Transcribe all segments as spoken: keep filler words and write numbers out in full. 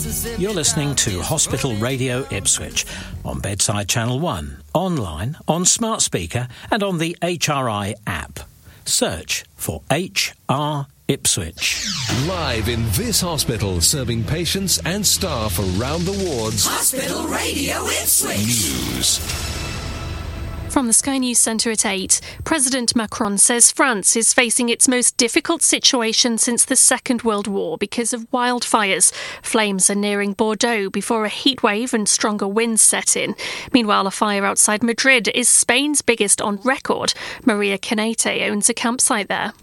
You're listening to Hospital Radio Ipswich on Bedside Channel one, online, on smart speaker and on the H R I app. Search for H R Ipswich. Live in this hospital, serving patients and staff around the wards. Hospital Radio Ipswich. News. From the Sky News Centre at eight, President Macron says France is facing its most difficult situation since the Second World War because of wildfires. Flames are nearing Bordeaux before a heatwave and stronger winds set in. Meanwhile, a fire outside Madrid is Spain's biggest on record. Maria Canete owns a campsite there.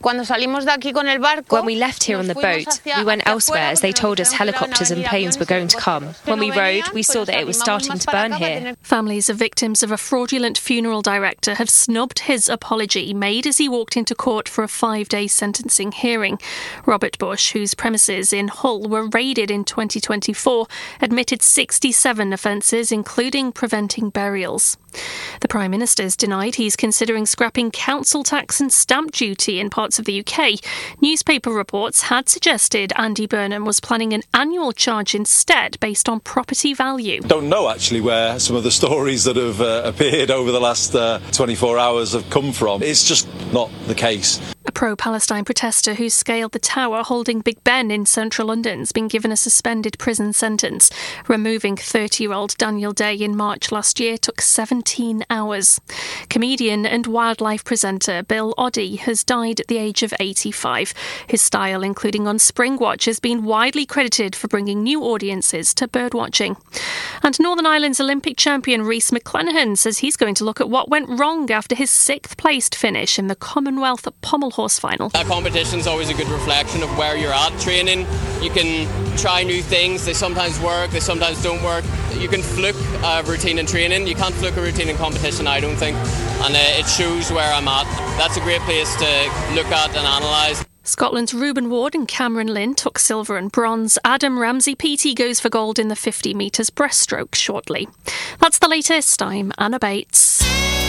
When we left here on the boat, we went elsewhere as they told us helicopters and planes were going to come. When we rode, we saw that it was starting to burn here. Families of victims of a fraudulent funeral director have snubbed his apology made as he walked into court for a five-day sentencing hearing. Robert Bush, whose premises in Hull were raided in twenty twenty-four, admitted sixty-seven offences, including preventing burials. The Prime Minister's denied he's considering scrapping council tax and stamp duty in parts of the U K. Newspaper reports had suggested Andy Burnham was planning an annual charge instead based on property value. Don't know actually where some of the stories that have uh, appeared over the last uh, twenty-four hours have come from. It's just not the case. A pro-Palestine protester who scaled the tower holding Big Ben in central London has been given a suspended prison sentence. Removing thirty-year-old Daniel Day in March last year took seventeen hours. Comedian and wildlife presenter Bill Oddie has died at the age of eighty-five. His style, including on Springwatch, has been widely credited for bringing new audiences to birdwatching. And Northern Ireland's Olympic champion Rhys McClenaghan says he's going to look at what went wrong after his sixth-placed finish in the Commonwealth Pommel Horse final. A competition's always a good reflection of where you're at. Training, you can try new things. They sometimes work, they sometimes don't work. You can fluke a routine in training. You can't fluke a routine in competition, I don't think. And uh, it shows where I'm at. That's a great place to look at and analyse. Scotland's Reuben Ward and Cameron Lynn took silver and bronze. Adam Ramsey P T goes for gold in the fifty metres breaststroke shortly. That's the latest. I'm Anna Bates.